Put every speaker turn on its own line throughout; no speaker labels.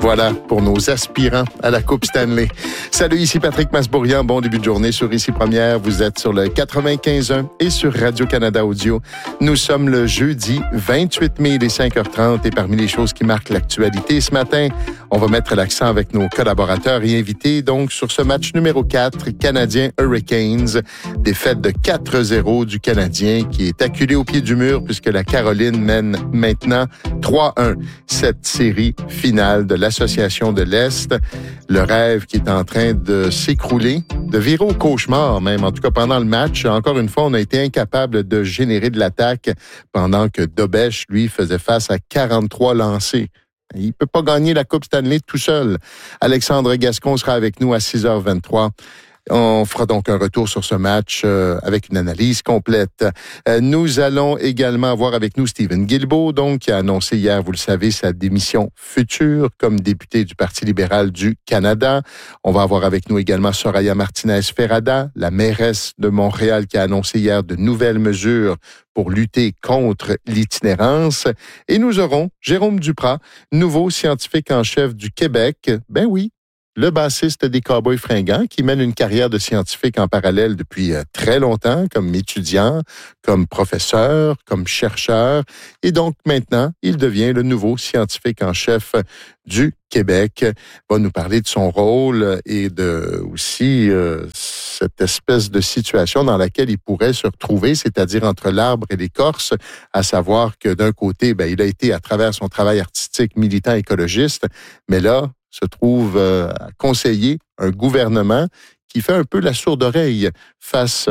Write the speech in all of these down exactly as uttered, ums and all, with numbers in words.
Voilà pour nos aspirants à la Coupe Stanley. Salut, ici Patrick Masbourian. Bon début de journée sur Ici Première. Vous êtes sur le quatre-vingt-quinze un et sur Radio-Canada Audio. Nous sommes le jeudi vingt-huit mai, il est cinq heures trente et parmi les choses qui marquent l'actualité ce matin, on va mettre l'accent avec nos collaborateurs et invités donc sur ce match numéro quatre, Canadien Hurricanes. Défaite de quatre zéro du Canadien qui est acculé au pied du mur puisque la Caroline mène maintenant trois un cette série finale de l'Association de l'Est. Le rêve qui est en train de s'écrouler, de virer au cauchemar même. En tout cas, pendant le match, encore une fois, on a été incapable de générer de l'attaque pendant que Dobèche, lui, faisait face à quarante-trois lancés. Il peut pas gagner la Coupe Stanley tout seul. Alexandre Gascon sera avec nous à six heures vingt-trois. On fera donc un retour sur ce match euh, avec une analyse complète. Euh, nous allons également avoir avec nous Stephen Guilbeault, donc, qui a annoncé hier, vous le savez, sa démission future comme député du Parti libéral du Canada. On va avoir avec nous également Soraya Martinez-Ferrada, la mairesse de Montréal, qui a annoncé hier de nouvelles mesures pour lutter contre l'itinérance. Et nous aurons Jérôme Duprat, nouveau scientifique en chef du Québec. Ben oui, le bassiste des Cowboys fringants, qui mène une carrière de scientifique en parallèle depuis très longtemps, comme étudiant, comme professeur, comme chercheur. Et donc, maintenant, il devient le nouveau scientifique en chef du Québec. Il va nous parler de son rôle et de aussi euh, cette espèce de situation dans laquelle il pourrait se retrouver, c'est-à-dire entre l'arbre et l'écorce, à savoir que d'un côté, ben, il a été, à travers son travail artistique, militant écologiste, mais là, se trouve euh, à conseiller un gouvernement qui fait un peu la sourde oreille face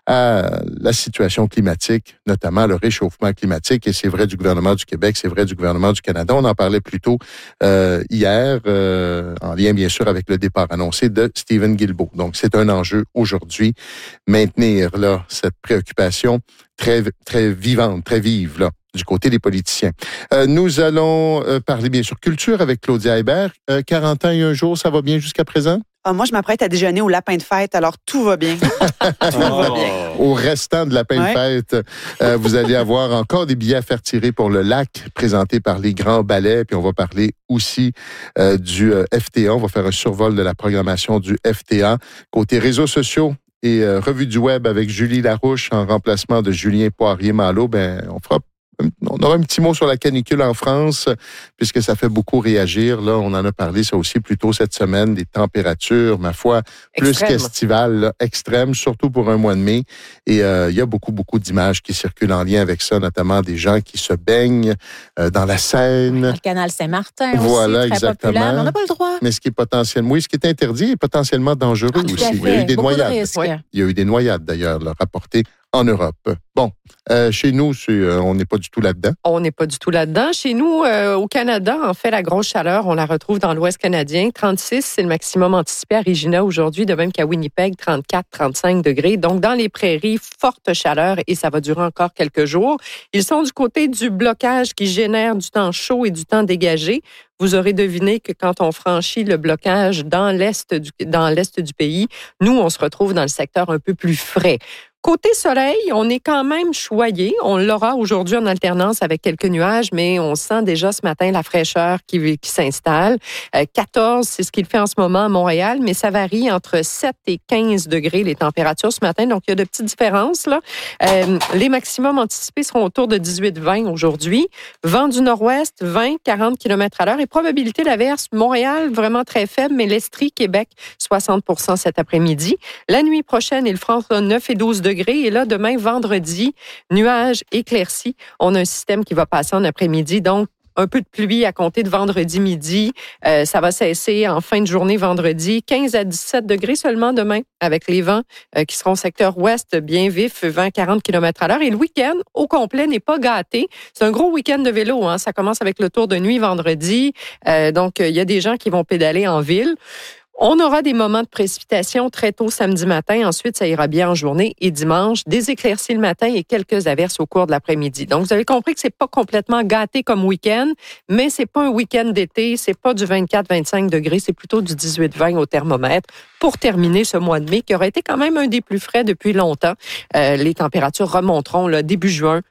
à la situation climatique, notamment le réchauffement climatique. Et c'est vrai du gouvernement du Québec, c'est vrai du gouvernement du Canada. On en parlait plus tôt euh, hier, euh, en lien bien sûr avec le départ annoncé de Stephen Guilbeault. Donc c'est un enjeu aujourd'hui, maintenir là cette préoccupation très très vivante, très vive là du côté des politiciens. Euh, nous allons euh, parler bien sûr culture avec Claudia Hébert. Euh, quarante ans et un jour, ça va bien jusqu'à présent?
Ah, moi, je m'apprête à déjeuner au lapin de fête, alors tout va bien. tout
oh. va bien. Au restant de lapin ouais. de fête, euh, vous allez avoir encore des billets à faire tirer pour le lac présenté par les Grands Ballets. Puis on va parler aussi euh, du euh, F T A. On va faire un survol de la programmation du F T A. Côté réseaux sociaux et euh, revue du web avec Julie Larouche en remplacement de Julien Poirier-Malo, ben on fera On aura un petit mot sur la canicule en France, puisque ça fait beaucoup réagir. Là, on en a parlé, ça aussi, plus tôt cette semaine, des températures, ma foi, plus Extrême. qu'estivales, là, extrêmes, surtout pour un mois de mai. Et euh, il y a beaucoup, beaucoup d'images qui circulent en lien avec ça, notamment des gens qui se baignent euh, dans la Seine.
Dans le canal Saint-Martin aussi,
voilà,
très
exactement.
populaire, mais on n'a pas le droit.
Mais ce qui est potentiellement, oui, ce qui est interdit est potentiellement dangereux
ah,
aussi.
Il
y a eu des
beaucoup
noyades.
De risques.
Il y a eu des noyades, d'ailleurs, là, rapportées en Europe. Bon, euh, chez nous, c'est, euh, on n'est pas du tout là-dedans.
On n'est pas du tout là-dedans. Chez nous, euh, au Canada, en fait, la grosse chaleur, on la retrouve dans l'Ouest canadien. trente-six, c'est le maximum anticipé à Regina aujourd'hui, de même qu'à Winnipeg, trente-quatre, trente-cinq degrés. Donc, dans les prairies, forte chaleur et ça va durer encore quelques jours. Ils sont du côté du blocage qui génère du temps chaud et du temps dégagé. Vous aurez deviné que quand on franchit le blocage dans l'est du, dans l'est du pays, nous, on se retrouve dans le secteur un peu plus frais. Côté soleil, on est quand même choyé. On l'aura aujourd'hui en alternance avec quelques nuages, mais on sent déjà ce matin la fraîcheur qui, qui s'installe. Euh, quatorze, c'est ce qu'il fait en ce moment à Montréal, mais ça varie entre sept et quinze degrés les températures ce matin. Donc, il y a de petites différences, là. Euh, les maximums anticipés seront autour de dix-huit vingt aujourd'hui. Vent du nord-ouest, vingt à quarante kilomètres à l'heure. Et probabilité d'averse, Montréal, vraiment très faible, mais l'Estrie, Québec, soixante pour cent cet après-midi. La nuit prochaine, il fera entre neuf et douze degrés. Et là, demain, vendredi, nuages éclaircis. On a un système qui va passer en après-midi, donc un peu de pluie à compter de vendredi midi. Euh, ça va cesser en fin de journée vendredi. quinze à dix-sept degrés seulement demain, avec les vents euh, qui seront secteur ouest bien vifs, vingt à quarante kilomètres à l'heure. Et le week-end, au complet, n'est pas gâté. C'est un gros week-end de vélo. Hein. Ça commence avec le tour de nuit vendredi. Euh, donc, il euh, y a des gens qui vont pédaler en ville. On aura des moments de précipitation très tôt samedi matin. Ensuite, ça ira bien en journée et dimanche. Des éclaircies le matin et quelques averses au cours de l'après-midi. Donc, vous avez compris que c'est pas complètement gâté comme week-end, mais c'est pas un week-end d'été. C'est pas du vingt-quatre à vingt-cinq degrés. C'est plutôt du dix-huit à vingt au thermomètre pour terminer ce mois de mai qui aurait été quand même un des plus frais depuis longtemps. Euh, les températures remonteront là, début juin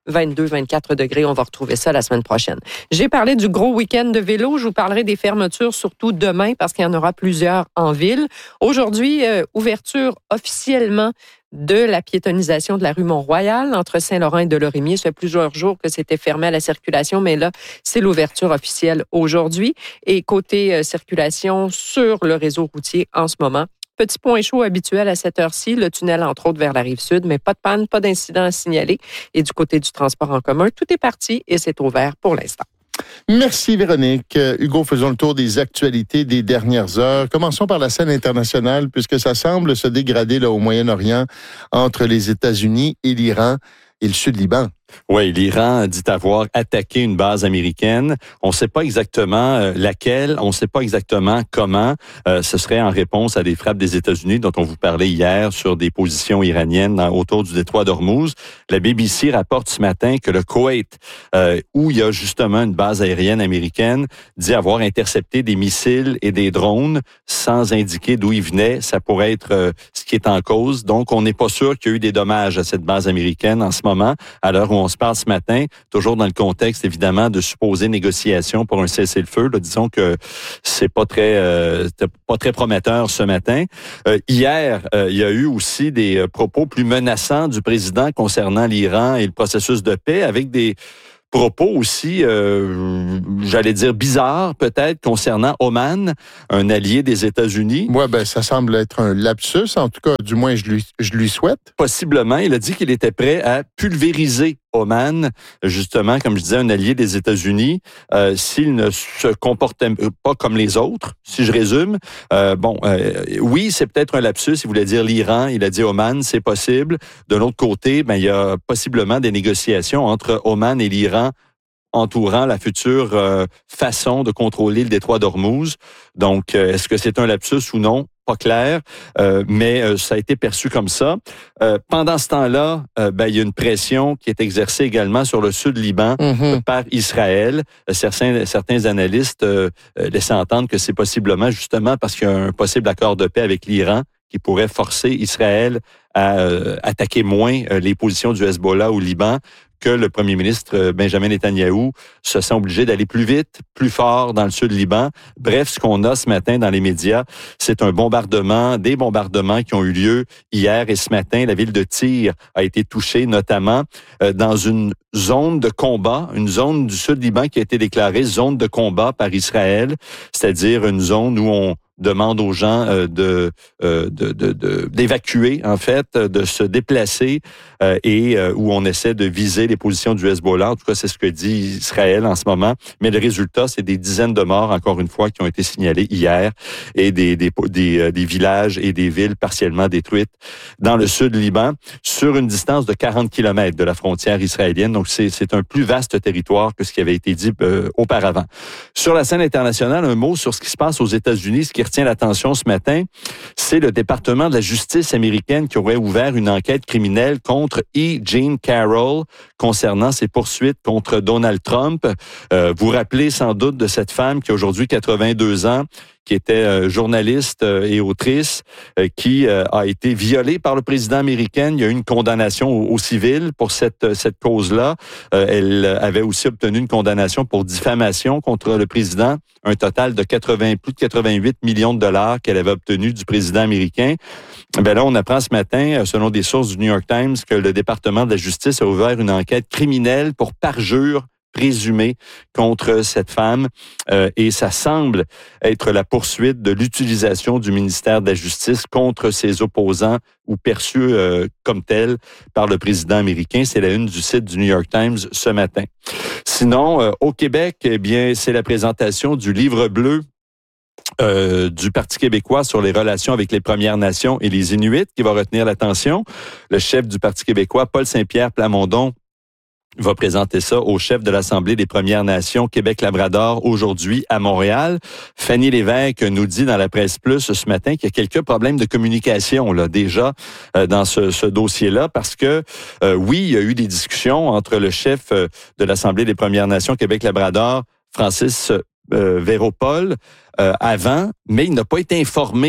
vingt-deux, vingt-quatre degrés. On va retrouver ça la semaine prochaine. J'ai parlé du gros week-end de vélo. Je vous parlerai des fermetures, surtout demain, parce qu'il y en aura plusieurs en ville. Aujourd'hui, euh, ouverture officiellement de la piétonisation de la rue Mont-Royal entre Saint-Laurent et Delorimier. Ça fait plusieurs jours que c'était fermé à la circulation, mais là, c'est l'ouverture officielle aujourd'hui. Et côté euh, circulation sur le réseau routier en ce moment, petit point chaud habituel à cette heure-ci, le tunnel entre autres vers la Rive-Sud, mais pas de panne, pas d'incident à signaler. Et du côté du transport en commun, tout est parti et c'est ouvert pour l'instant.
Merci Véronique. Euh, Hugo, faisons le tour des actualités des dernières heures. Commençons par la scène internationale, puisque ça semble se dégrader là, au Moyen-Orient entre les États-Unis et l'Iran et le Sud-Liban.
Oui, l'Iran dit avoir attaqué une base américaine. On ne sait pas exactement euh, laquelle, on ne sait pas exactement comment. Euh, ce serait en réponse à des frappes des États-Unis dont on vous parlait hier sur des positions iraniennes dans, autour du détroit d'Ormuz. La B B C rapporte ce matin que le Koweït, euh, où il y a justement une base aérienne américaine, dit avoir intercepté des missiles et des drones sans indiquer d'où ils venaient. Ça pourrait être euh, ce qui est en cause. Donc, on n'est pas sûr qu'il y a eu des dommages à cette base américaine en ce moment, à l'heure où on se parle ce matin, toujours dans le contexte, évidemment, de supposées négociations pour un cessez-le-feu. Là, disons que c'est pas très euh, pas très prometteur ce matin. Euh, hier, euh, il y a eu aussi des euh, propos plus menaçants du président concernant l'Iran et le processus de paix, avec des propos aussi, euh, j'allais dire bizarres peut-être, concernant Oman, un allié des États-Unis.
Ouais, ben ça semble être un lapsus, en tout cas, du moins je lui, je lui souhaite.
Possiblement, il a dit qu'il était prêt à pulvériser Oman, justement, comme je disais, un allié des États-Unis, euh, s'il ne se comportait pas comme les autres, si je résume. Euh, bon, euh, oui, c'est peut-être un lapsus, il voulait dire l'Iran, il a dit Oman, c'est possible. De l'autre côté, ben, il y a possiblement des négociations entre Oman et l'Iran entourant la future euh, façon de contrôler le détroit d'Ormuz. Donc, euh, est-ce que c'est un lapsus ou non? Pas clair, euh, mais euh, ça a été perçu comme ça. Euh, pendant ce temps-là, euh, ben, il y a une pression qui est exercée également sur le sud Liban mm-hmm. euh, par Israël. Euh, certains, certains analystes euh, euh, laissent entendre que c'est possiblement justement parce qu'il y a un possible accord de paix avec l'Iran qui pourrait forcer Israël à euh, attaquer moins euh, les positions du Hezbollah au Liban, que le premier ministre Benjamin Netanyahou se sent obligé d'aller plus vite, plus fort dans le sud Liban. Bref, ce qu'on a ce matin dans les médias, c'est un bombardement, des bombardements qui ont eu lieu hier et ce matin. La ville de Tyr a été touchée, notamment euh, dans une zone de combat, une zone du sud Liban qui a été déclarée zone de combat par Israël, c'est-à-dire une zone où on demande aux gens euh, de, euh, de, de, de d'évacuer, en fait, de se déplacer euh, et euh, où on essaie de viser les positions du Hezbollah. En tout cas, c'est ce que dit Israël en ce moment. Mais le résultat, c'est des dizaines de morts, encore une fois, qui ont été signalés hier et des, des, des, euh, des villages et des villes partiellement détruites dans le sud Liban sur une distance de quarante kilomètres de la frontière israélienne. Donc, c'est, c'est un plus vaste territoire que ce qui avait été dit euh, auparavant. Sur la scène internationale, un mot sur ce qui se passe aux États-Unis, ce qui retient l'attention ce matin, c'est le département de la justice américaine qui aurait ouvert une enquête criminelle contre E. Jean Carroll concernant ses poursuites contre Donald Trump. Euh, vous vous rappelez sans doute de cette femme qui a aujourd'hui quatre-vingt-deux ans, qui était euh, journaliste euh, et autrice, euh, qui euh, a été violée par le président américain. Il y a eu une condamnation au, au civil pour cette, cette cause-là. Euh, elle avait aussi obtenu une condamnation pour diffamation contre le président, un total de quatre-vingts, plus de quatre-vingt-huit millions de dollars qu'elle avait obtenu du président américain. Ben là, on apprend ce matin, selon des sources du New York Times, que le département de la justice a ouvert une enquête criminelle pour parjure présumé contre cette femme euh, et ça semble être la poursuite de l'utilisation du ministère de la Justice contre ses opposants ou perçus euh, comme tels par le président américain. C'est la une du site du New York Times ce matin. Sinon, euh, au Québec, eh bien, c'est la présentation du livre bleu Euh, du Parti québécois sur les relations avec les Premières Nations et les Inuits qui va retenir l'attention. Le chef du Parti québécois, Paul Saint-Pierre Plamondon, va présenter ça au chef de l'Assemblée des Premières Nations Québec-Labrador aujourd'hui à Montréal. Fanny Lévesque nous dit dans la Presse Plus ce matin qu'il y a quelques problèmes de communication là déjà euh, dans ce, ce dossier-là parce que euh, oui, il y a eu des discussions entre le chef euh, de l'Assemblée des Premières Nations Québec-Labrador, Francis euh, Véropol, euh, avant, mais il n'a pas été informé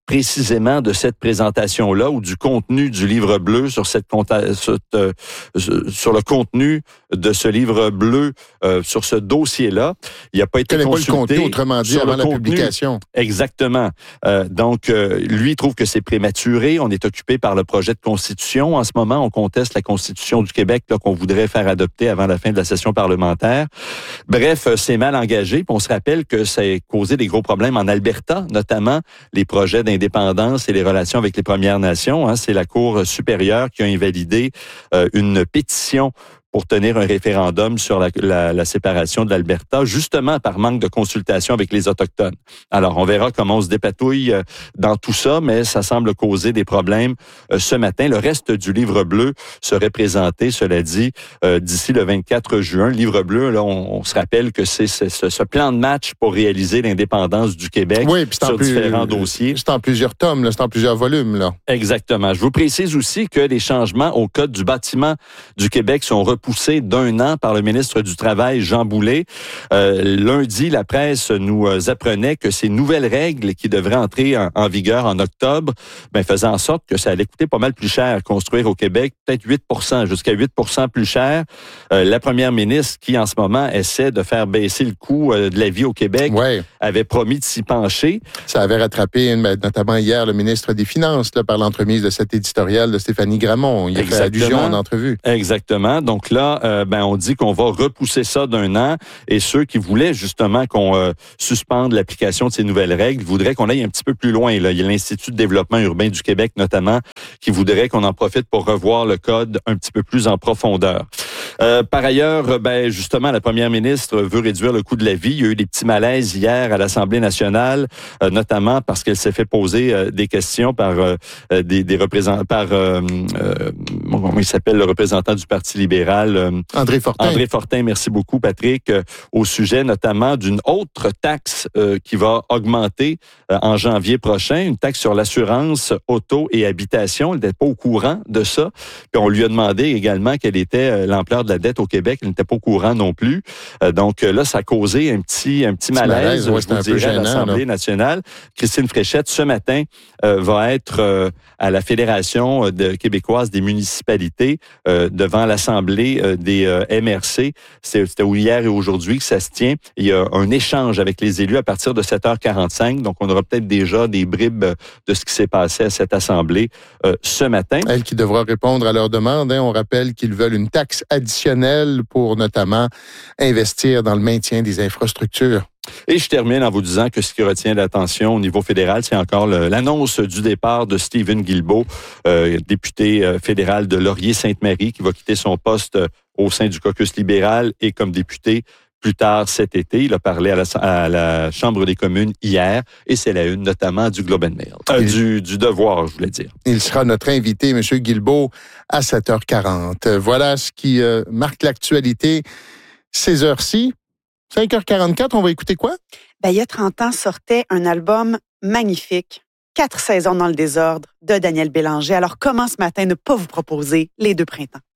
précisément de cette présentation-là ou du contenu du livre bleu sur cette, cette euh, sur le contenu de ce livre bleu euh, sur ce dossier-là. Il n'a pas été consulté.
Pas le contenu, autrement dit, avant la contenu. publication.
Exactement. Euh, donc, euh, lui trouve que c'est prématuré. On est occupé par le projet de constitution. En ce moment, on conteste la Constitution du Québec là, qu'on voudrait faire adopter avant la fin de la session parlementaire. Bref, c'est mal engagé. Puis on se rappelle que ça a causé des gros problèmes en Alberta, notamment les projets d'indépendance et les relations avec les Premières Nations. Hein. C'est la Cour supérieure qui a invalidé euh, une pétition pour tenir un référendum sur la, la, la séparation de l'Alberta, justement par manque de consultation avec les Autochtones. Alors, on verra comment on se dépatouille dans tout ça, mais ça semble causer des problèmes ce matin. Le reste du livre bleu serait présenté, cela dit, euh, d'ici le vingt-quatre juin. Le livre bleu, là, on, on se rappelle que c'est, c'est ce, ce plan de match pour réaliser l'indépendance du Québec
oui, puis
sur
plus,
différents dossiers.
C'est en plusieurs tomes, là, c'est en plusieurs volumes. Là.
Exactement. Je vous précise aussi que les changements au Code du bâtiment du Québec sont repoussé d'un an par le ministre du Travail, Jean Boulet. Euh, lundi, la presse nous apprenait que ces nouvelles règles qui devraient entrer en, en vigueur en octobre ben, faisaient en sorte que ça allait coûter pas mal plus cher construire au Québec, peut-être huit pour cent, jusqu'à huit pour cent plus cher. Euh, la première ministre qui, en ce moment, essaie de faire baisser le coût euh, de la vie au Québec,
ouais.
avait promis de s'y pencher.
Ça avait rattrapé, notamment hier, le ministre des Finances, là, par l'entremise de cet éditorial de Stéphanie Gramont. Il a fait allusion en entrevue.
Exactement. Donc là, euh, ben on dit qu'on va repousser ça d'un an et ceux qui voulaient justement qu'on euh, suspende l'application de ces nouvelles règles voudraient qu'on aille un petit peu plus loin. Là. Il y a l'Institut de développement urbain du Québec notamment qui voudrait qu'on en profite pour revoir le code un petit peu plus en profondeur. Euh, par ailleurs, ben justement, la première ministre veut réduire le coût de la vie. Il y a eu des petits malaises hier à l'Assemblée nationale, euh, notamment parce qu'elle s'est fait poser euh, des questions par euh, des, des représentants, par euh, euh, comment il s'appelle, le représentant du Parti libéral, euh,
André Fortin.
André Fortin, merci beaucoup, Patrick, euh, au sujet notamment d'une autre taxe euh, qui va augmenter euh, en janvier prochain, une taxe sur l'assurance auto et habitation. Elle n'était pas au courant de ça. Puis on lui a demandé également quelle était euh, l'ampleur de la dette au Québec. Elle n'était pas au courant non plus. Euh, donc là, ça a causé un petit, un petit malaise, malaise ouais, je vous dirais, gênant, à l'Assemblée là. nationale. Christine Fréchette, ce matin, euh, va être euh, à la Fédération de québécoise des municipalités euh, devant l'Assemblée euh, des euh, M R C. C'était, c'était hier et aujourd'hui que ça se tient. Il y a un échange avec les élus à partir de sept heures quarante-cinq. Donc, on aura peut-être déjà des bribes de ce qui s'est passé à cette Assemblée euh, ce matin.
Elle qui devra répondre à leurs demandes. Hein. On rappelle qu'ils veulent une taxe additionnelle pour notamment investir dans le maintien des infrastructures.
Et je termine en vous disant que ce qui retient l'attention au niveau fédéral, c'est encore le, l'annonce du départ de Stephen Guilbeault, euh, député euh, fédéral de Laurier-Sainte-Marie, qui va quitter son poste euh, au sein du caucus libéral et comme député plus tard cet été. Il a parlé à la, à la Chambre des communes hier et c'est la une notamment du Globe and Mail, euh, du, du Devoir, je voulais dire.
Il sera notre invité, M. Guilbeault, à sept heures quarante. Voilà ce qui euh, marque l'actualité ces heures-ci. cinq heures quarante-quatre, on va écouter quoi?
Ben, il y a trente ans, sortait un album magnifique, Quatre saisons dans le désordre, de Daniel Bélanger. Alors, comment ce matin ne pas vous proposer Les Deux printemps?